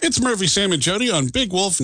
It's Murphy, Sam, and Jody on Big Wolf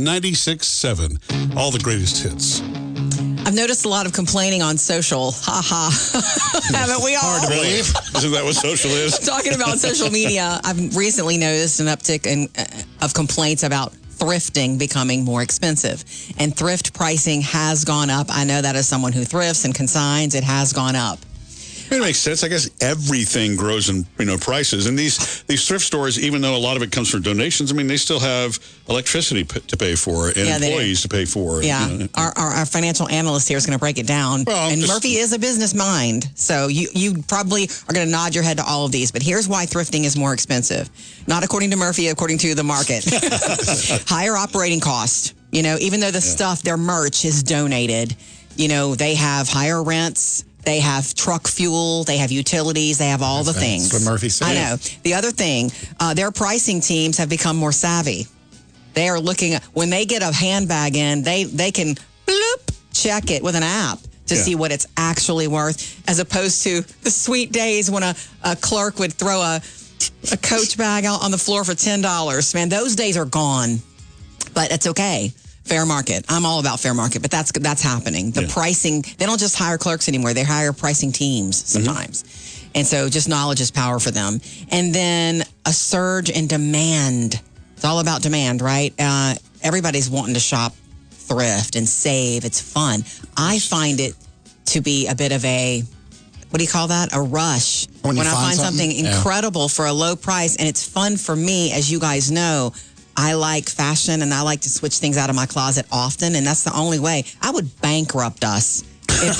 96.7. All the greatest hits. I've noticed a lot of complaining on social. Ha ha. Haven't we all? Hard to believe. Isn't that what social is? Talking about social media, I've recently noticed an uptick of complaints about thrifting becoming more expensive. And thrift pricing has gone up. I know that as someone who thrifts and consigns, it has gone up. It makes sense. I guess everything grows in prices, and these thrift stores, even though a lot of it comes from donations, I mean they still have electricity to pay for and employees to pay for. Yeah, our financial analyst here is going to break it down. Well, and Murphy is a business mind, so you probably are going to nod your head to all of these. But here's why thrifting is more expensive, not according to Murphy, according to the market. Higher operating cost. Even though the stuff, their merch is donated, they have higher rents. They have truck fuel, they have utilities, they have all the things. That's what Murphy said. I know. The other thing, their pricing teams have become more savvy. They are looking, when they get a handbag in, they can bloop, check it with an app to see what it's actually worth, as opposed to the sweet days when a clerk would throw a Coach bag out on the floor for $10. Man, those days are gone. But it's okay. Fair market. I'm all about fair market, but that's happening. The pricing, they don't just hire clerks anymore. They hire pricing teams sometimes. Mm-hmm. And so just knowledge is power for them. And then a surge in demand. It's all about demand, right? Everybody's wanting to shop thrift and save. It's fun. I find it to be a bit of a, what do you call that? A rush. When I find something incredible for a low price, and it's fun for me, as you guys know. I like fashion, and I like to switch things out of my closet often, and that's the only way. I would bankrupt us if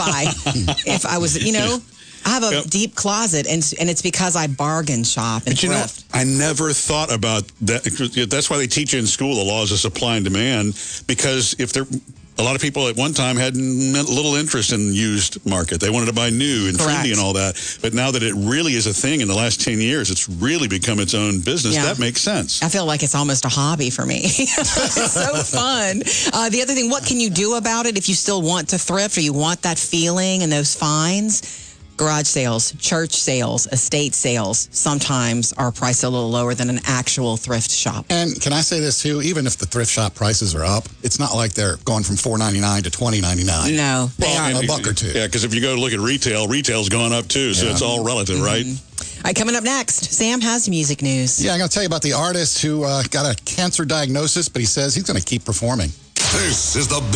I was, I have a deep closet, and it's because I bargain shop and thrift. I never thought about that. That's why they teach you in school the laws of supply and demand, because a lot of people at one time had little interest in used market. They wanted to buy new and trendy and all that. But now that it really is a thing in the last 10 years, it's really become its own business. That makes sense. I feel like it's almost a hobby for me. It's so fun. The other thing, what can you do about it if you still want to thrift or you want that feeling and those finds? Garage sales, church sales, estate sales sometimes are priced a little lower than an actual thrift shop. And can I say this too? Even if the thrift shop prices are up, it's not like they're going from $4.99 to $20.99. No, they are a buck or two. Yeah, because if you go look at retail's gone up too, so it's all relative, right? All right, coming up next, Sam has music news. Yeah, I'm going to tell you about the artist who got a cancer diagnosis, but he says he's going to keep performing. This is the